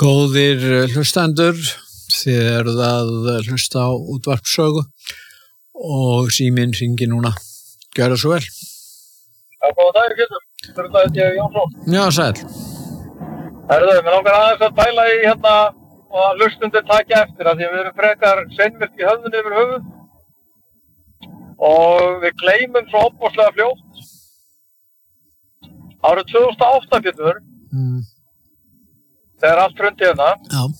Góðir hlustendur, þið eruð að hlusta á útvarpssögu og síminn hringir núna. Gjörðu svo vel. Já, góða dagir, Pétur. Þetta er ég Jónsson. Já, sæl. Herðu, mér langar aðeins að pæla í hérna og að hlustundur taka eftir að því að við erum frekar seinvirk í höfðun yfir höfuð og við gleymum svo opbóðslega fljótt. Árið 2008, Pétur, þegar allt hrundi hérna,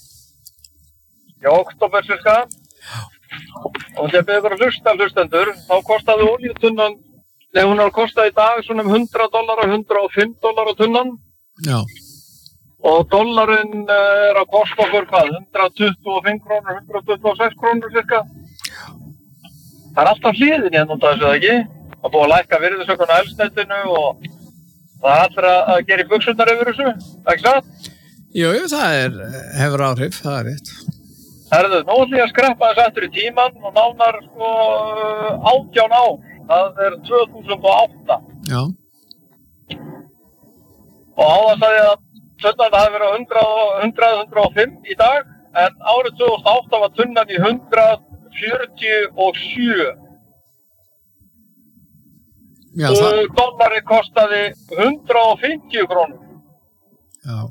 í október cirka, og þegar við erum hlustendur, þá kostaði olíutunnan, nei, hún har kostað í dag svona $100 og $105 á tunnan. Já. Og dollarinn að kosta okkur hvað, 125 krónur, 126 krónur cirka. Það alltaf hliðin hérna út af þessu, ekki? Það búið að lækka virðisaukan á eldsneytinu og það allra að gera í buxurnar yfir þessu, ekki satt? Jú, það hefur áhrif, það rétt. Herðu, nú ætlum ég að skreppa þess aftur í tíman og nánar 18 ár. Það 2008. Já. Og áðan sagði ég að tunnan hafi verið 105 í dag, en árið 2008 var tunnan í 147. Já, Dollari kostaði 150 krónur. Já.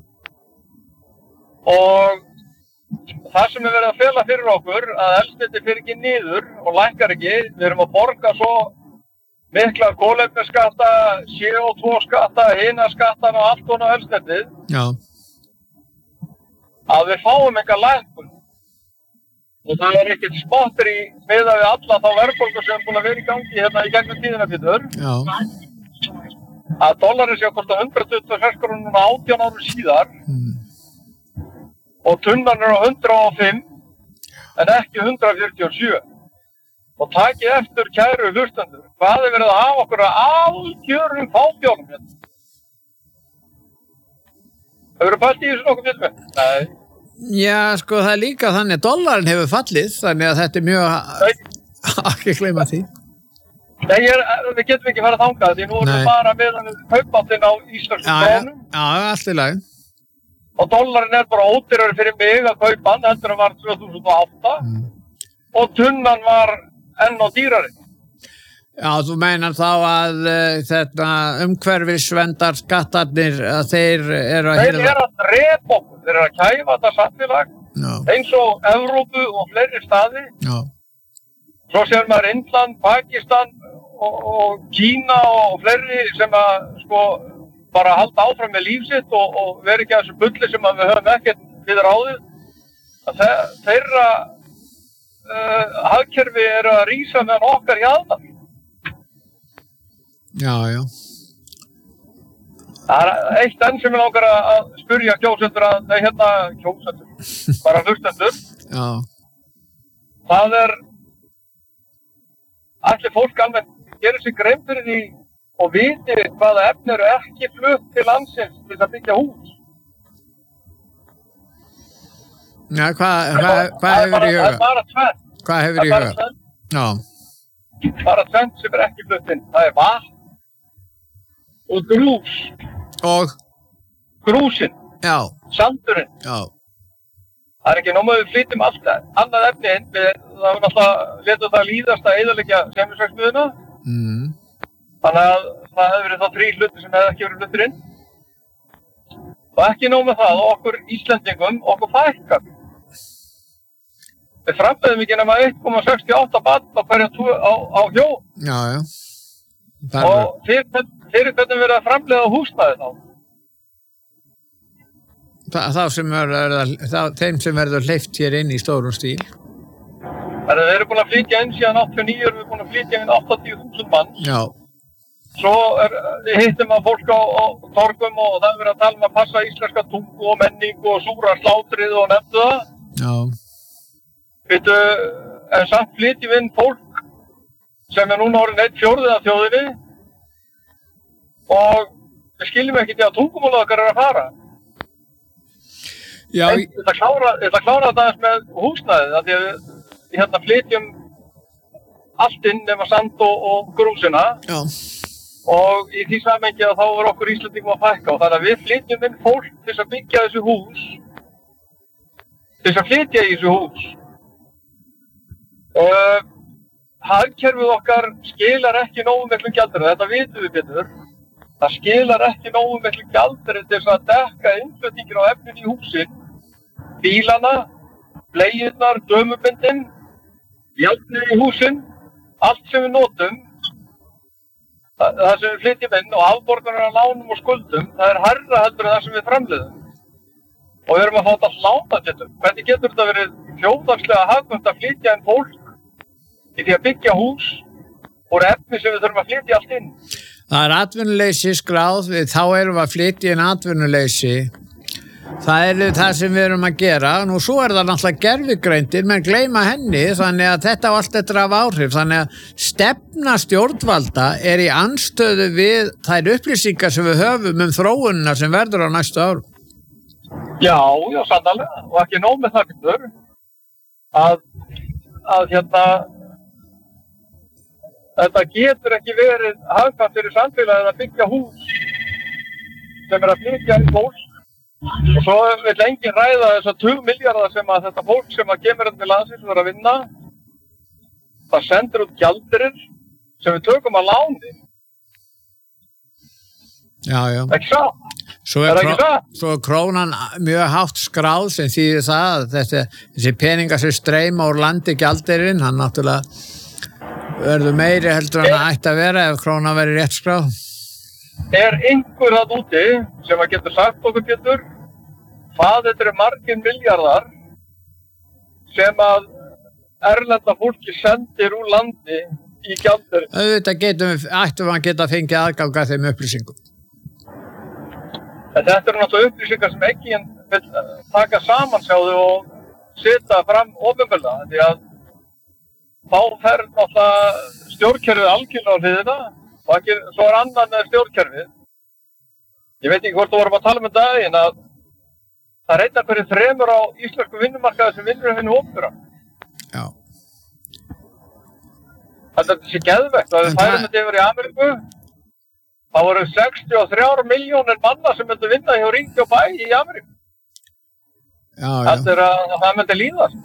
Og það sem verið að fela fyrir okkur að eldsneyti fyrir ekki niður og lækkar ekki, við erum að borga svo mikla kolefnisskatta, CO2-skatta, hinaskattana og allt svona eldsneytið. Já. Að við fáum enga lækkun. Og það ekkert spottir í miðað við alla þá verðbólgu sem búin að vera í gangi hérna í gegnum tíðina, Pétur. Já. Að dollarin sé að kosta 126 krónur núna 18 árum síðar. Og tunnan á 105 en ekki 147. Og takið eftir, kæru hlustendur, hvað verið að hafa okkur að algjörum fábjörnum hérna? Hefurðu pælt í þessu nokkuð fyrir mig? Nei. Já, sko, það líka þannig að dollarin hefur fallið, þannig að þetta mjög ekki gleyma því. Nei, við getum ekki farið þangað, því nú erum við bara með kaupmáttinn á íslenskum krónum. Já, allt í lagi. Og dollarin bara ódýrari fyrir mig að kaupa hann, heldur hann var 2008 og tunnan var enn og dýrari. Já, þú meinar þá að þetta umhverfisverndar skattarnir að þeir eru að Þeir eru að drepa okkur, þeir eru að kæfa þetta samfélag eins og Evrópu og fleiri staði. Já. Svo sér maður Indland, Pakistan og Kína og fleiri sem að sko bara halda áfram með líf sitt og vera ekki að þessu bulli sem við höfum ekkert við ráðið. Þeirra hagkerfi eru að rísa meðan okkar hjaðnar. Já, já. Það eitt enn sem ég langar að spyrja kjósendur bara hlustendur. Já. Það ætli fólk almennt gerir sig grein fyrir því og viti hvaða efni eru ekki flutt til landsins til að byggja hús. Já, hvað hefur í huga? Það bara tvennt. Hvað hefur í huga? Já. Bara tvennt sem ekki flutt inn. Það vatn og grús. Og? Grúsin. Já. Sandurinn. Já. Það ekki nóg með við flytjum allt annað efni inn. Það var náttúrulega letur það líðast að eyðileggja semmisverksmiðjuna. Þannig að það hefur verið þá 3 hlutir sem hefði ekki verið fluttir inn. Og ekki nóg með það, okkur Íslendingum, okkur fækkar. Við framleiðum ekki nema 1,68 barn á hverja á hjó. Já, já. Og fyrir hvernig verið að framleiða húsnæði þá? Þeim sem verður hleypt hér inn í stórum stíl. Þeir eru búin að flytja inn síðan 89, erum við búin að flytja inn 80.000 manns. Já. Svo hittum að fólk á torgum og það verið að tala að passa íslenska tungu og menningu og súra slátrið og nefndu það. Já. Veitu, en samt flytjum inn fólk sem núna orðin 1/4 af þjóðinni og við skiljum ekki til að tungumálið okkar að fara. Já. Þetta klára þetta aðeins með húsnæðið, af því að við hérna flytjum allt inn nema sand og grúsina. Já. Og í því samhengi að þá var okkur Íslendingum að fækka og þannig að við flytjum inn fólk til að byggja þessu hús til að flytja í þessu hús. Hagkerfið okkar skilar ekki nógu miklu gjaldeyri, þetta vitum við betur. Það skilar ekki nógu miklu gjaldeyri til að dekka innflutningin á efnin í húsin, bílana, bleiurnar, dömubindin, járnið í húsin, allt sem við notum, það sem við flytjum inn og afborganir af lánum og skuldum, það hærra heldur en það sem við framleiðum. Og við erum að fá þetta lána til þetta. Hvernig getur þetta verið þjóðhagslega hagkvæmt að flytja inn fólk í því að byggja hús úr efni sem við þurfum að flytja allt inn? Það atvinnuleysi skráð, þá erum við að flytja inn atvinnuleysi. Það það sem við erum að gera. Nú svo það náttúrulega gervigreindir, menn gleyma henni, þannig að þetta á allt þetta af áhrif. Þannig að stefna stjórnvalda í andstöðu við þær upplýsingar sem við höfum þróunina sem verður á næstu árum. Já, sannarlega. Og ekki nóg með það getur að þetta getur ekki verið hagkvæmt fyrir samfélagið að byggja hús sem að flytja inn fólk. Og svo vil enginn ræða þessa 20 milljarða sem að þetta fólk sem að kemur til landsins og að vinna, það sendir út gjaldeyrir sem við tökum að láni. Já. Ekki satt? Svo krónan mjög hátt skráð sem þýðir það að þessi peningar sem streyma úr landi gjaldeyrin, hann náttúrulega verður meiri heldur en það ætti að vera ef krónan verður rétt skráð. Einhver það úti sem að getur sagt okkur Pétur hvað þetta margir milljarðar sem að erlenda fólki sendir úr landi í gjaldeyri? Auðvitað ættum við að geta fengið aðgang að þeim upplýsingum. Þetta náttúrulega upplýsingar sem ekki vil taka saman sjáðu og setja fram opinberlega því að þá fer náttúrulega stjórnkerfið algjörlega á hliðina. Og svo annan með stjórnkerfið. Ég veit ekki hvort þú vorum að tala með daginn að það einn af hverju 3 á íslensku vinnumarkaði sem vinnur hinu opinbera. Já. Þetta sé geðvegt. Að við færum þetta yfir í Ameríku, þá voru 63 milljónir manna sem myndu vinna hjá ríki og bæ í Ameríku. Já. Þetta að það myndi líðast.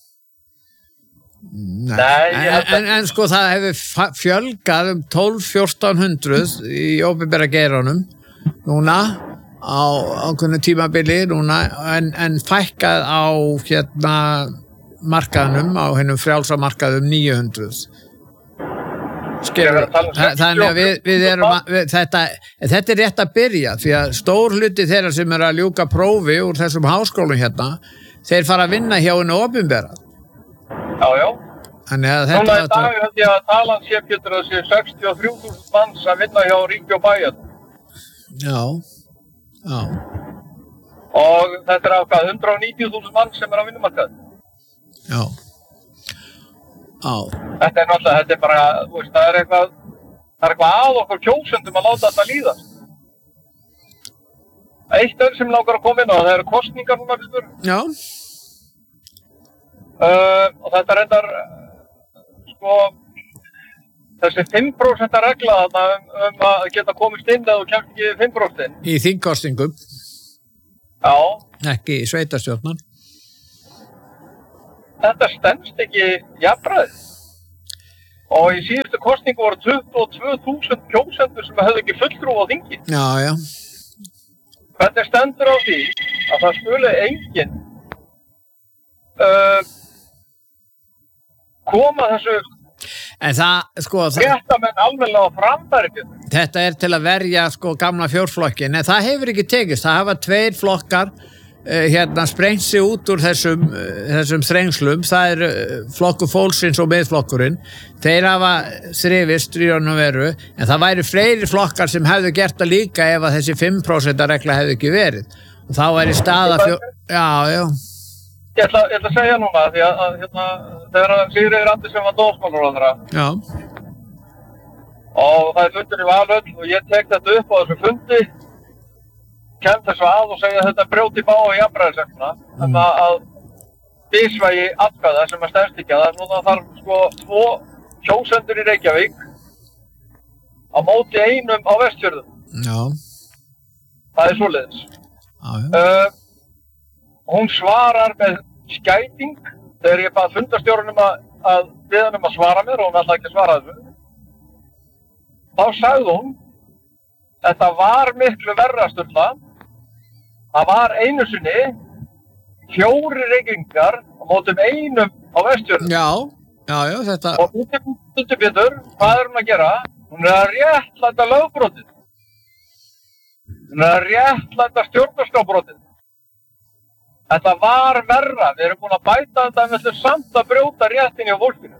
En sko það hefur fjölgað 12-1400 í opinbera geiranum núna á ákveðnu tímabili núna en fækkað á markaðnum á hennum frjálsa markaðum 900. Þannig að við erum þetta rétt að byrja því að stór hluti þeirra sem að ljúka prófi úr þessum háskólum þeir fara að vinna hjá hennu opinbera. Já. Þannig að núna í dag held ég að talan sé Pétur að sé 63.000 manns að vinna hjá ríki og bæjar. Já. Og þetta ákvað 190.000 manns sem að vinnumarkaði. Já. Þetta náttúrulega, þetta bara, þú veist, það eitthvað að okkur kjósendum að láta þetta líðast. Eitt sem langar að koma inn á, það eru kosningar núna, Pétur. Já. Og þetta reyndar, þessi 5% regla að geta komist inn eða þú kemst ekki 5%. Í þingkosningum. Já. Ekki í sveitarstjórnar. Þetta stenst ekki jafnræði. Og í síðustu kosningu voru 22.000 kjósendur sem hefðu ekki fulltrúa á þingi. Já. Hvernig stendur á því að það skuli enginn koma þessu réttamenn almennilega á framfæri? Þetta til að verja gamla fjórflokkin, en það hefur ekki tekist. Það hafa 2 flokkar sprengt sig út úr þessum þrengslum. Það flokkur fólksins og miðflokkurinn. Þeir hafa þrifist í raun og veru, en það væri fleiri flokkar sem hefðu gert það líka ef að þessi 5% regla hefði ekki verið. Og þá væri staða Já. Ég ætla að segja núna því að þegar Sigríður Andersen var dómsmálaráðherra. Já. Og það fundur í Valhöll og ég tek þetta upp á þessu fundi, kem þessu að og segja að þetta brjóti bága í jafnræðisregluna, að bisvægi atkvæða sem að stenst ekki að það núna þarf 2 kjósendur í Reykjavík á móti einum á Vestfjörðum. Já. Það svoleiðis. Já. Hún svarar með skæting þegar ég bað fundarstjórunum að biðja hann að svara mér og hún ætlaði ekki að svara þessu. Þá sagði hún, þetta var miklu verra Sturla. Það var einu sinni 4 reykingar á mótum einum á Vestfjörðum. Já, þetta... Og Pétur, hvað er hún að gera? Hún er að réttlæta lögbrotið. Hún er að réttlæta stjórnarskrárbrotið. Þetta var verra. Við erum búin að bæta þetta en við ætlum samt að brjóta réttinni á fólkinu.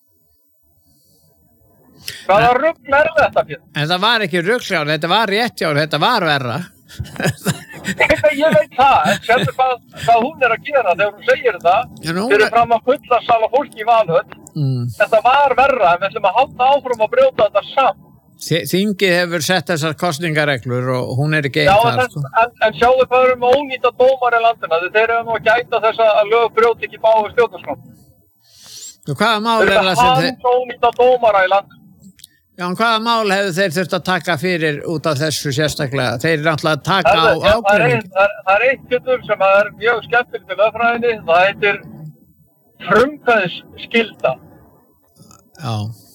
Hvaða rugl er þetta, Pétur? Þetta var ekki rugljáð, þetta var réttjáð, þetta var verra. Ég veit það, en sérðu hvað hún er að gera þegar hún segir þetta. Fyrir fram að fulla sala fólki í Valhöll. Þetta var verra, en við ætlum að halda áfram að brjóta þetta samt. Þingið hefur sett þessar kosningareglur og hún er ekki einn þar, sko. En sjáðu hvað erum ónýta dómar í landina. Þeir eru nú að gæta þess að lög brjóti ekki báðu stjórnarskrá. Hvaða mál er það sem þeir... Það er ónýta dómara í landina. Já, en hvaða mál hefur þeir þurft að taka fyrir út af þessu sérstaklega? Þeir eru náttúrulega að taka á ákveðning. Það er eitt getur sem er mjög skemmtilegt í lögfræðinni. Það heitir frumkvæðisskylda. Já.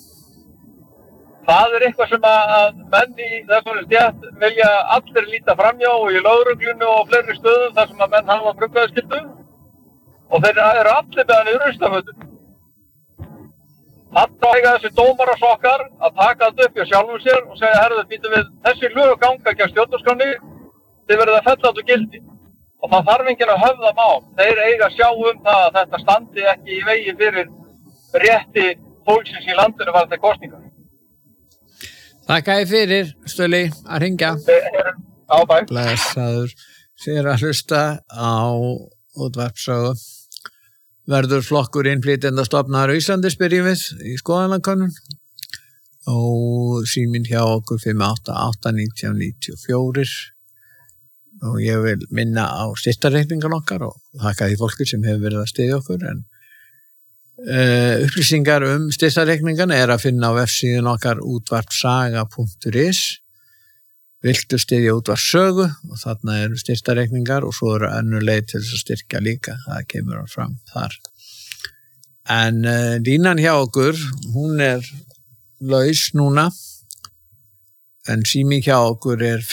Það er eitthvað sem að menn í þessari stétt vilja allir líta framhjá og í lögreglunni og fleiri stöðum þar sem að menn hafa frumkvæðisskyldu. Og þeir eru allir með hann í Rustafötu. Alltaf eiga þessi dómarasokkar að taka þetta upp hjá sjálfum sér og segja, herðu, býtum við þessi lög ganga gegn stjórnarskránni, þið verðið að fella þetta úr gildi. Og það þarf enginn að höfða mál. Þeir eiga að sjá það að þetta standi ekki í vegi fyrir rétti fólksins í landinu varðandi kosningar. Þakka þér fyrir, Stulli, að hringja. Bæ. Blessaður, sér að hlusta á útvarpssögu. Verður flokkur innflytjenda stofnaður á Íslandi, spyrjum við í skoðanakönnun og síminn hjá okkur 588-1994 og ég vil minna á styrktarreikningan okkar og þakka því fólki sem hefur verið að styðja okkur en upplýsingar styrktarreikningan er að finna á vefsíðun okkar útvarpsaga.is. Viltu styðja útvarpssögu og þarna eru styrktarreikningar og svo eru önnur leið til þess að styrkja líka, það kemur fram þar. En línan hjá okkur, hún er laus núna, en sími hjá okkur er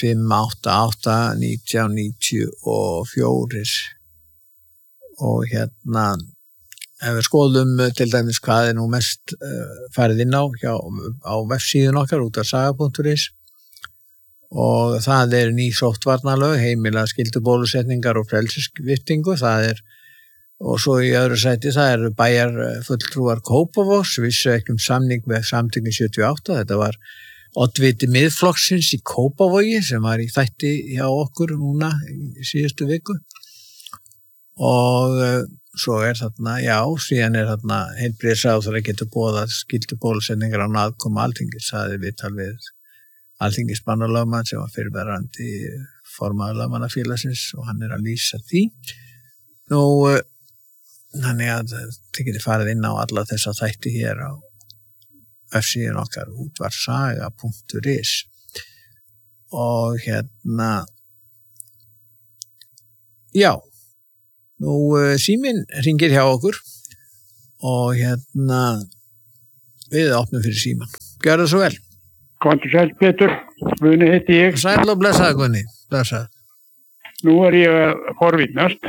588-1994 og hérna, ef við skoðum til dæmis hvað er nú mest farið inn á vefsíðun okkar útvarpsaga.is og það er ný sóttvarnalög, heimila skyldubólusetningar og frelsisviptingu, það er, og svo í öðru sæti það eru bæjarfulltrúar Kópavogs, vissu ekki samning með samtökin 78, þetta var oddviti miðflokksins í Kópavogi sem var í þætti hjá okkur núna í síðustu viku og svo er þarna, síðan er þarna heilbrigðisráðherra getur boðað skyldubólusetningar á aðkomu Alþingis, það er viðtal við Alþingismannalögmann sem var fyrirverandi formaður lögmannafélagsins og hann er að lýsa því. Nú, þannig að þið getið farið inn á alla þessa þætti hér á vefsíðun okkar útvarpsaga.is og hérna, nú síminn hringir hjá okkur og hérna, við opnum fyrir símann. Gjörðu svo vel. Komdu sæl, Pétur, Guðni heiti ég. Sæl og blessaði, Guðni, blessaði. Nú er ég að forvitnast.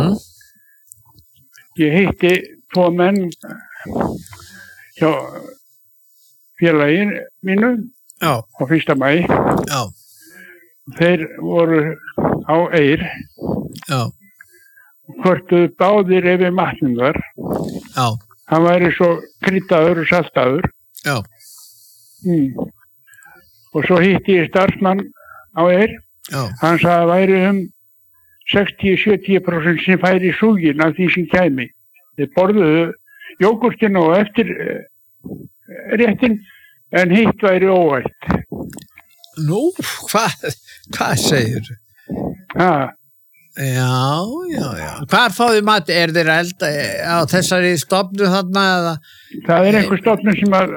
Ég hitti 2 menn hjá félagin mínu á 1. maí. Já. Þeir voru á Eyr. Já. Hvörtuðu báðir yfir matnum þar. Já. Hann væri svo kryddaður og saltaður. Já. Og svo hitti ég starfsmann á Eyr. Hann sagði að væri 60-70% sem færi súgin af því sem kæmi. Þeir borðuðu jógurtin og eftir réttin en hitt væri óvægt. Nú, hvað segir þú? Já. Hvar fáðu mat? Er þeir elda á þessari stofnu þarna? Eða? Það er einhver stofnu sem að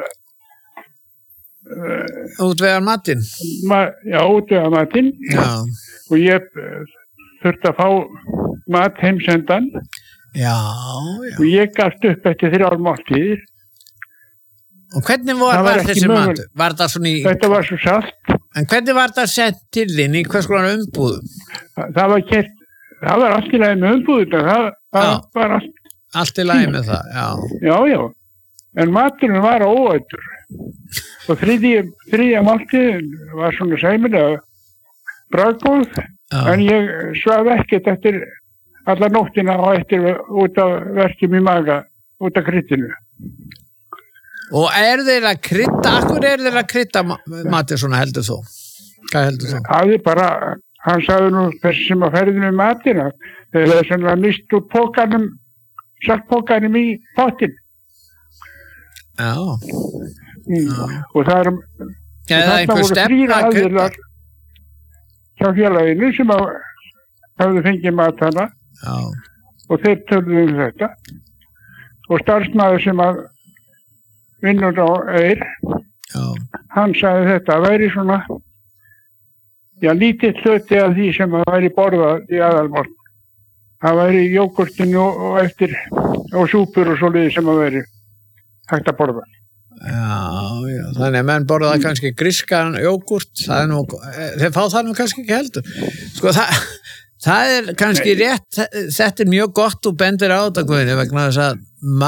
útvegar matinn? Útvegar matinn. Já. Og ég þurfti að fá mat heimsendan Já. Og ég gafst upp eftir 3 máltíðir. Og hvernig var þessi matur? Var það svona í... Þetta var svo salt. En hvernig var það sett til þín í hvers konar umbúðum? Það var allt í lagi með umbúðuna. Það var allt í lagi með það, já. Já. En maturinn var óætur. Og þriðja máltíðin var svona sæmilega bragðgóð. En ég svaf ekkert eftir alla nóttina og eftir út af verkjum í maga, út af kryddinu. Og þeir að krydda, akkur þeir að krydda matið svona heldur þú? Hvað heldur þú? Það bara, hann sagði nú þessi sem að ferði með matina, þeir hefði svona mist úr pókanum, saltpókanum í pottin. Já. Og það voru 3 aðilar hjá félaginu sem hafði fengið mat hana. Já. Og þeir töluðu þetta. Og starfsmaður sem að vinnur á Eyr, hann sagði þetta, að væri svona, lítill hluti af því sem að væri borðað í aðalmorgun. Það væri jógurtinu og súpur og svoleiðis sem að væri hægt að borða. Já, þannig að menn borða kannski grískan jógurt, þeir fá það nú kannski ekki heldur. Sko það kannski rétt, þetta mjög gott og bendir á þetta Guðni vegna þess að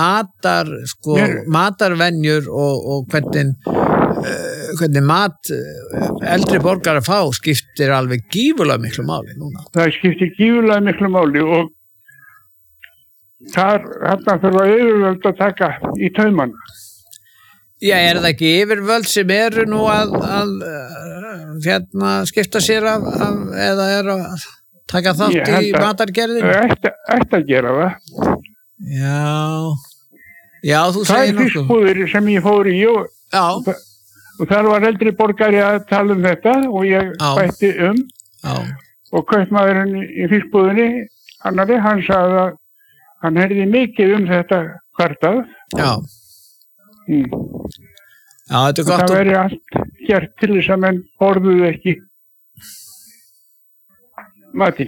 matarvenjur og hvernig mat eldri borgarar fá skiptir alveg gífurlega miklu máli núna. Það skiptir gífurlega miklu máli og þarna þurfa yfirvöld að taka í taumana. Já, það ekki yfirvöld sem eru nú að skipta sér af eða að taka þátt í matargerðinu? Ætti að gera það. Já, þú segir nokkuð. 2 fiskbúðir sem ég fór í og þar var eldri borgari að tala þetta og ég bætti og kaupmaðurinn í fiskbúðinni, hann sagði að hann heyrði mikið þetta kvartað. Já, þetta er gott. Það veri allt gert til þess að menn borðuðu ekki matinn.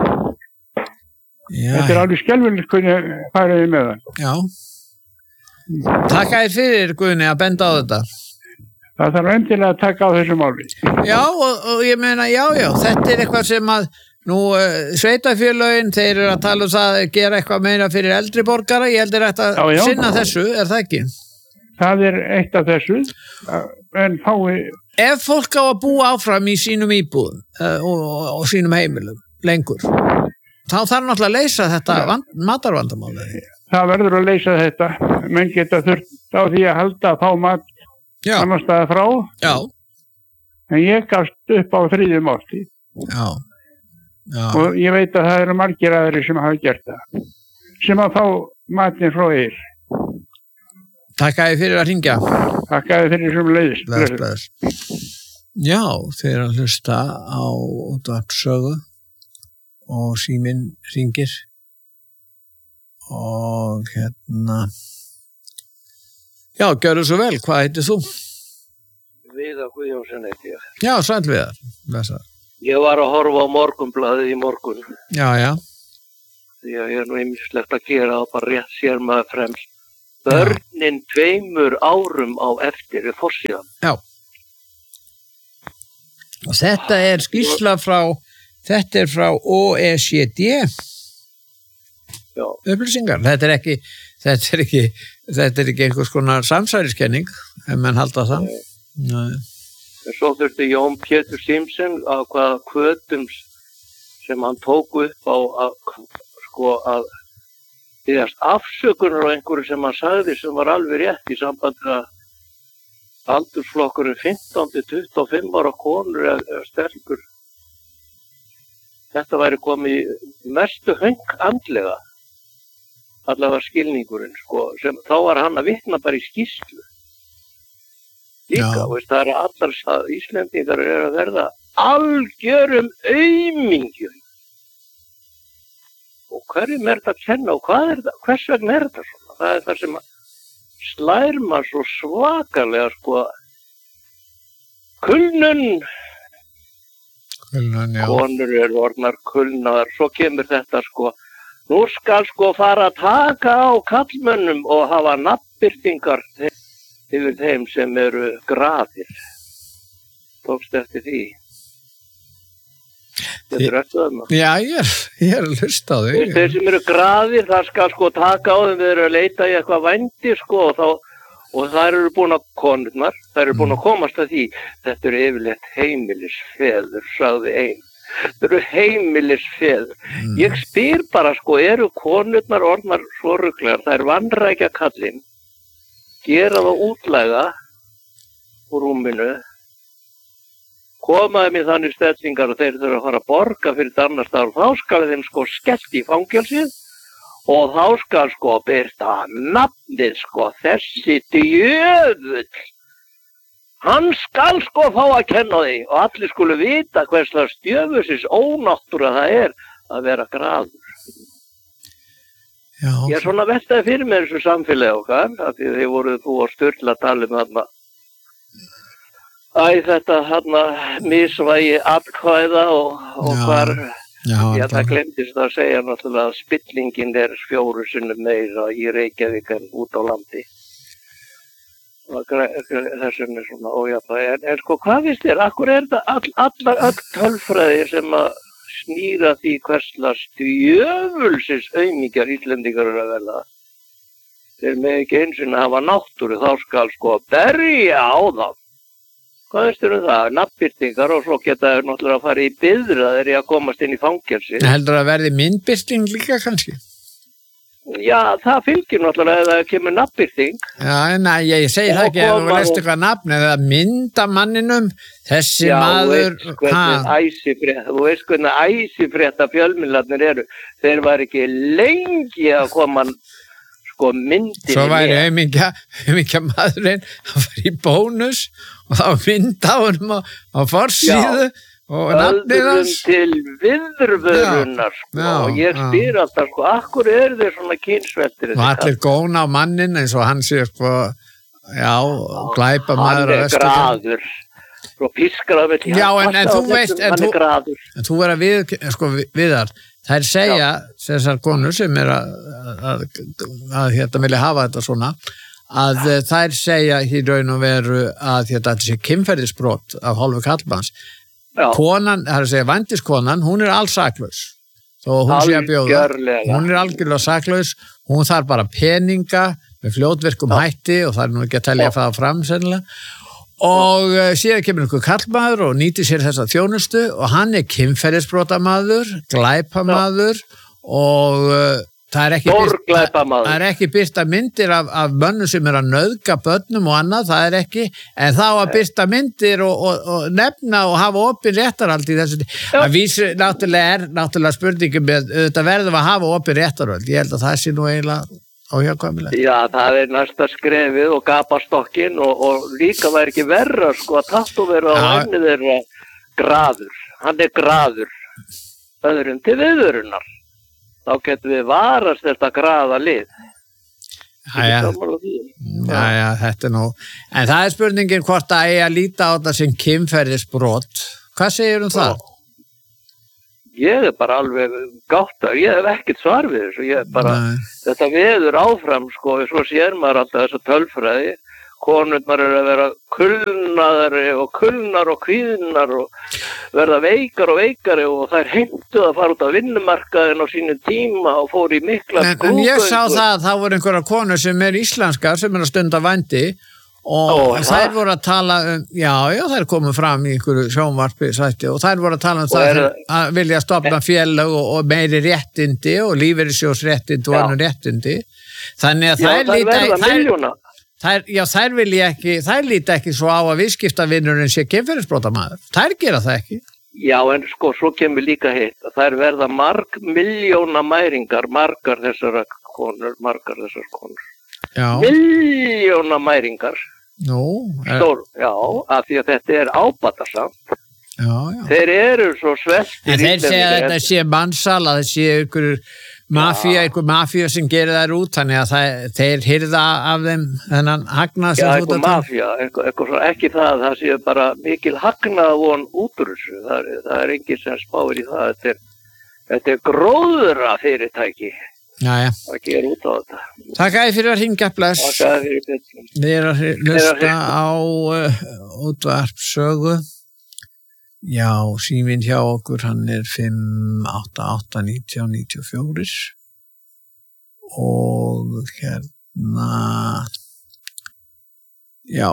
Þetta er alveg skelfilegt hvernig faraði með það. Já. Takk þér fyrir Guðni að benda á þetta. Það þarf endilega að taka á þessu máli. Já, og ég meina, já, þetta er eitthvað sem að nú sveitafélögin, þeir eru að tala það að gera eitthvað meira fyrir eldri borgara, ég heldur þetta að sinna þessu, er það ekki? Það er eitt af þessu, en fái... Ef fólk á að búa áfram í sínum íbúðum og sínum heimilum lengur, þá þarf náttúrulega að leysa þetta matarvandamáli. Það verður að leysa þetta. Menn geta þurft á því að halda að fá mat annars staðar frá. Já. En ég gafst upp á 3. máltíð. Já. Og ég veit að það eru margir aðrir sem hafa gert það. Sem að fá matinn frá Eyr. Takk að þið fyrir að hringja. Takk að þið fyrir sem leiðist. Bless. Já, þeir eru að hlusta á útvarpssögu og síminn hringir og já, gjörðu svo vel, hvað heitir þú? Viðar Guðjónsson heiti ég. Já, sæll Viðar. Ég var að horfa á Morgunblaðið í morgun. Já. Því að ég er nú ýmislegt að gera og bara rétt sér maður fremst. Börnin 2 árum á eftir við forsíðan. Já. Og þetta er skýrsla frá OECD. Já. Upplýsingar. Þetta er ekki einhvers konar samsæriskenning, ef menn halda það. Nei. Svo þurfti Jón Pétur Simsen á hvaða hvötum sem hann tók upp á að byggðast afsökunar á einhverju sem hann sagði sem var alveg rétt í sambandi að aldursflokkurinn 15-25 ára konur eða stelpur. Þetta væri komið mestu höng andlega, allavega skilningurinn, sem þá var hann að vitna bara í skýrslu. Líka, það er allar Íslendingar eru að verða algjörum aumingjum. Og hverjum er þetta að kenna og hvers vegna er þetta svona? Það er það sem slær maður svo svakalega, kulnun. Kulnun, já. Konur eru orðnar kulnaðar, svo kemur þetta, Nú skal sko fara að taka á kallmönnum og hafa nafnbirtingar yfir þeim sem eru graðir. Tókst eftir því. Þetta er eftir það. Já, ég er að hlusta á þig. Þeir sem eru graðir, það skal sko taka á þeim, við erum að leita í eitthvað vændi sko og þær eru búin að konurnar, þær eru búin að komast að því. Þetta eru yfirleitt heimilisfeður, sagði einn. Þetta eru heimilisfeður. Ég spyr bara sko, eru konurnar orðnar svo ruglegar, þær vanrækja kallinn, gera það útlæga úr rúminu, koma þeim í þannig stellingar og þeir þurfa að fara að borga fyrir þetta annars staðar og þá skal þeim sko skellt í fangelsið og þá skal sko birta nafnið sko þessi djöfull. Hann skal sko fá að kenna því og allir skulu vita hverslega djöfusins ónáttúra það er að vera graður. Já. Ég er svona veltaði fyrir mér þessu samfélagi okkar, af því þið voruð þú og Sturla að tala þarna. Þetta þarna misvægi atkvæða og hvar, það glemdist að segja náttúrulega að spillingin er 4 sinnum meira í Reykjavík en út á landi. Þessum er svona ójafnvægi. En sko, hvað finnst þér? Akkur er þetta öll tölfræði sem að snýra því hverslas djöfulsins aumingjar Íslendingar eru að velja. Þeir með ekki eins og hafa náttúru, þá skal sko berja á það. Hvað veist það? Nafnbirtingar og svo geta þeir náttúrulega að fara í biðraðir í að komast inn í fangelsi. Heldur að verði myndbirting líka kannski? Já, það fylgir náttúrulega ef það kemur nafnbirting. Já, nei, ég segi það ekki ef þú leist eitthvað nafn eða mynda manninum, þessi maður. Þú veist hvernig æsifrétta fjölmiðlarnir eru. Þeir var ekki lengi að koma sko myndinni. Svo væri aumingja maðurinn að fara í bónus og þá mynda honum á forsíðu og nafnið hans. Til viðrvörunar sko. Og ég spyr alltaf sko, akkur eru þeir svona kynsveltir? Og allir góna á mannin eins og hann sé sko, glæpa maður á Vesturlandi. Hann er graður. Svo pískrar við Já, en þú veist, en þú er að viðar. Þær segja, þessar konur sem er að vilja hafa þetta svona, að þær segja í raun og veru að þetta sé kynferðisbrot af hálfu karlmanns. Konan, það er að segja vændiskonan, hún er alls saklaus. Þó hún sé að bjóða. Hún er algjörlega saklaus, hún þarf bara peninga með fljótvirkum hætti og það er nú ekki að telja það fram sennilega. Og síðan kemur einhver karlmaður og nýtir sér þessa þjónustu og hann er kynferðisbrotamaður, glæpamaður og það er ekki birta myndir af mönnum sem er að nauðga börnum og annað, það er ekki, en þá að birta myndir og nefna og hafa opin réttarhald í þessu. Að vísu náttúrulega spurningum með þetta verðum að hafa opin réttarhald, ég held að það sé nú eiginlega óhjákvæmilegt. Já, það er næsta skrefið og gapastokkin og líka var ekki verra sko að tattóvera á henni þeirra graður. Hann er graður öðrum til viðvörunar. Þá getum við varast þetta graða lið. Já, þetta er nú. En það er spurningin hvort að eigi að líta á þetta sem kynferðisbrot. Hvað segir það? Ég er bara alveg gáttar, ég hef ekkert svar við þessu, ég er bara, þetta veður áfram sko, svo sér maður alltaf þessa tölfræði, konurnar eru að vera kulnaðari og kulnar og kvíðnar og verða veikar og veikari og þær heimtuð að fara út á vinnumarkaðin á sínu tíma og fór í mikla skrúgöngur. En ég sá það voru einhverja konur sem er íslenskar sem er að stunda vændi og þær voru að tala þær komu fram í einhverju sjónvarpi sætti og þær voru að tala það að vilja stofna félag og meiri réttindi og lífeyrissjóðsréttindi og annað réttindi þannig að þær líta ekki svo á að viðskiptavinnurinn sé kynferðisbrotamaður, þær gera það ekki. Já, en sko, svo kemur líka hitt að þær verða miljóna mæringar, margar þessar konur. Miljóna mæringar. Stór, af því að þetta er ábatasamt. Þeir eru svo sveltir. En þeir segja að þetta sé mannsal, að það sé einhver mafía sem gerir þær út, þannig að þeir hirða af þeim þennan hagnað sem þú þetta mafía, ekki það sé bara mikil hagnað von út úr þessu. Það er engin sem spáir í það. Þetta gróðra fyrirtæki Jæja. að gera út á þetta. Takk að fyrir að hringja, bless. Takk að fyrir betur. Við erum að hlusta á útvarpssögu. Já, síminn hjá okkur, hann er 588-1994 og hérna, já,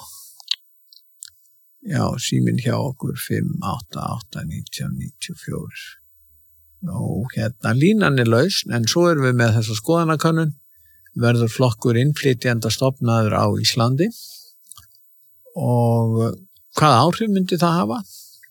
síminn hjá okkur 588-1994. Nú, hérna, línan er laus, en svo erum við með þessa skoðanakönnun, verður flokkur innflytjenda stofnaður á Íslandi og hvaða áhrif myndi það hafa?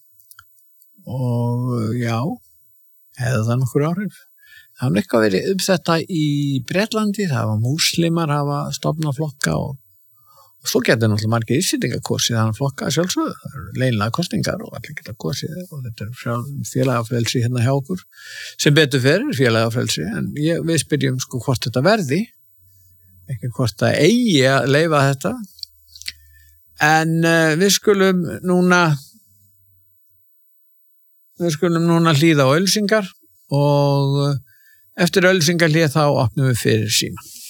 Og já, hefði það nokkur áhrif. Það hefði eitthvað verið þetta í Bretlandi, það var múslimar hafa stofnað flokka og svo getur náttúrulega margir Íslendingar kosið þannig flokka sjálfsögðu, það eru leynilega kosningar og allir geta kosið og þetta er félagafrelsi hérna hjá okkur sem betur fyrir félagafrelsi en við spyrjum sko hvort þetta verði, ekki hvort það eigi að leyfa þetta en við skulum núna hlýða á auglýsingar og eftir auglýsingar þá opnum við fyrir síma.